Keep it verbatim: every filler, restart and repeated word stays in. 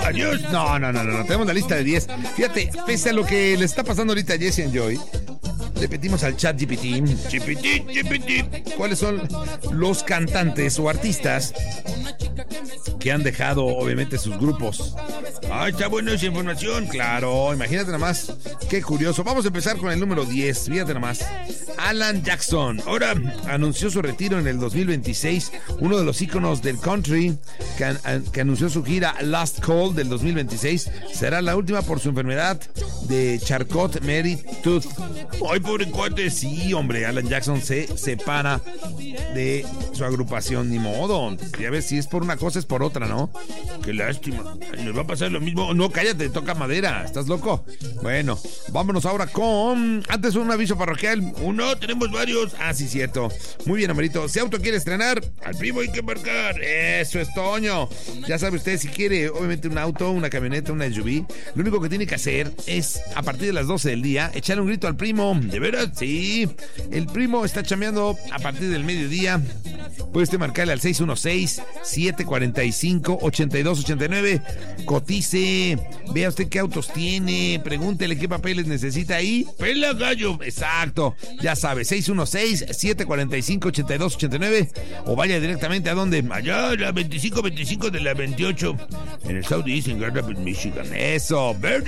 Adiós. No, no, no, no, no. Tenemos la lista de diez. Fíjate, pese a lo que le está pasando ahorita a Jesse and Joy, le pedimos al chat G P T, G P T, G P T, cuáles son los cantantes o artistas que han dejado, obviamente, sus grupos. Ah, está buena esa información. Claro, imagínate nada más. Qué curioso. Vamos a empezar con el número diez. Fíjate nada más. Alan Jackson. Ahora anunció su retiro en el dos mil veintiséis. Uno de los íconos del country que, an, que anunció su gira Last Call del dos mil veintiséis. Será la última por su enfermedad de Charcot-Marie-Tooth. Ay, pobre cuate. Sí, hombre. Alan Jackson se separa de su agrupación. Ni modo. Ya ves, si es por una cosa es por otra, ¿no? Qué lástima. Nos va a pasar lo mismo. No, cállate, toca madera. ¿Estás loco? Bueno, vámonos ahora con... Antes un aviso parroquial. Uno, tenemos varios. Ah, sí, cierto. Muy bien, Amarito. Si auto quiere estrenar, al primo hay que marcar. Eso es, Toño. Ya sabe usted, si quiere, obviamente, un auto, una camioneta, una S U V, lo único que tiene que hacer es, a partir de las doce del día, echarle un grito al primo. ¿De veras? Sí. El primo está chambeando a partir del mediodía. Puede usted marcarle al seis uno seis, siete cuatro cinco, ocho dos ocho nueve. Cotice, vea usted qué autos tiene, pregúntele qué papeles necesita ahí. ¡Pela gallo! Exacto, ya sabe, seis uno seis, siete cuatro cinco, ocho dos ocho nueve. O vaya directamente a donde, allá, la veinticinco veinticinco de la veintiocho, en el Southeast, en Grand Rapids, Michigan. Eso, verde.